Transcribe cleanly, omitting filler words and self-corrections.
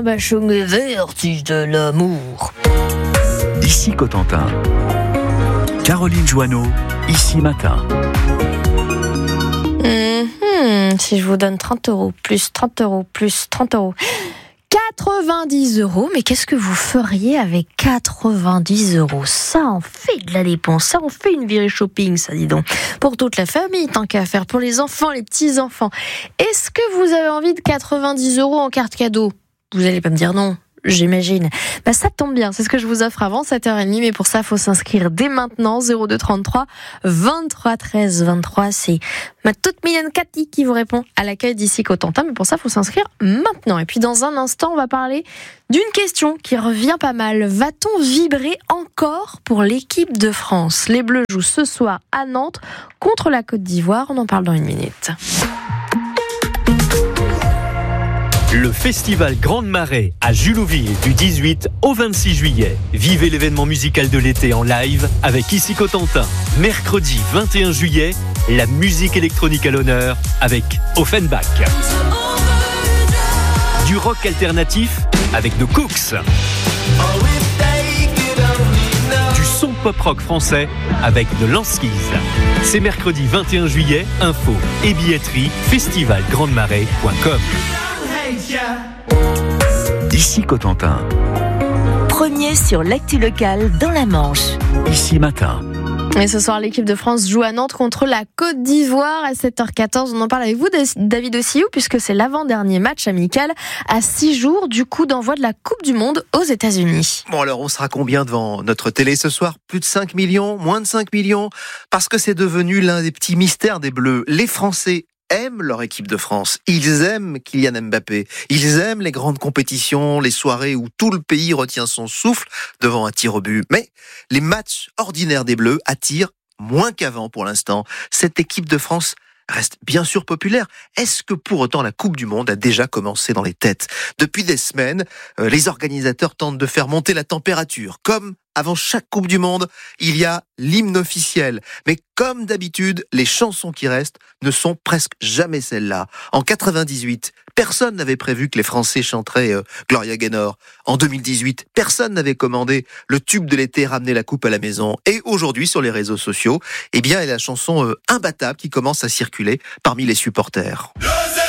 Alain Bachung et Vertige de l'amour. Ici Cotentin. Caroline Joanneau, Ici Matin. Si je vous donne 30 €, plus 30 €, plus 30 €. 90 €, mais qu'est-ce que vous feriez avec 90 €? Ça en fait de la dépense, ça en fait une virée shopping, ça dis donc. Pour toute la famille, tant qu'à faire, pour les enfants, les petits-enfants. Est-ce que vous avez envie de 90 € en carte cadeau? Vous allez pas me dire non. J'imagine. Ça tombe bien, c'est ce que je vous offre avant 7h30, mais pour ça, il faut s'inscrire dès maintenant, 02 33 23 13 23. C'est ma toute mignonne Cathy qui vous répond à l'accueil d'Ici Cotentin, mais pour ça, il faut s'inscrire maintenant. Et puis, dans un instant, on va parler d'une question qui revient pas mal. Va-t-on vibrer encore pour l'équipe de France? Les Bleus jouent ce soir à Nantes contre la Côte d'Ivoire. On en parle dans une minute. Le festival Grande Marée à Julouville du 18 au 26 juillet. Vivez l'événement musical de l'été en live avec Ici Cotentin. Mercredi 21 juillet, la musique électronique à l'honneur avec Offenbach. Du rock alternatif avec The Cooks. Du son pop-rock français avec The Lanskis. C'est mercredi 21 juillet, info et billetterie festivalgrandemarais.com. Ici Cotentin. Premier sur l'actu locale dans la Manche. Ici Matin. Et ce soir, l'équipe de France joue à Nantes contre la Côte d'Ivoire à 7h14. On en parle avec vous, David Ossiou, puisque c'est l'avant-dernier match amical à 6 jours du coup d'envoi de la Coupe du Monde aux États-Unis. Bon, alors on sera combien devant notre télé ce soir? Plus de 5 millions? Moins de 5 millions? Parce que c'est devenu l'un des petits mystères des Bleus. Les Français aiment leur équipe de France. Ils aiment Kylian Mbappé. Ils aiment les grandes compétitions, les soirées où tout le pays retient son souffle devant un tir au but. Mais les matchs ordinaires des Bleus attirent moins qu'avant pour l'instant. Cette équipe de France reste bien sûr populaire. Est-ce que pour autant la Coupe du Monde a déjà commencé dans les têtes? Depuis des semaines, les organisateurs tentent de faire monter la température. Comme avant chaque Coupe du Monde, il y a l'hymne officiel. Mais comme d'habitude, les chansons qui restent ne sont presque jamais celles-là. En 98, personne n'avait prévu que les Français chanteraient Gloria Gaynor. En 2018, personne n'avait commandé le tube de l'été ramener la coupe à la maison. Et aujourd'hui, sur les réseaux sociaux, il y a la chanson imbattable qui commence à circuler parmi les supporters.